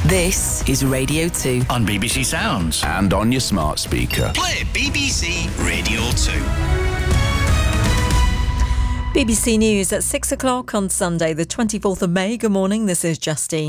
This is Radio 2. On BBC Sounds. And on your smart speaker. Play BBC Radio 2. BBC News at 6 o'clock on Sunday, the 24th of May. Good morning, this is Justine.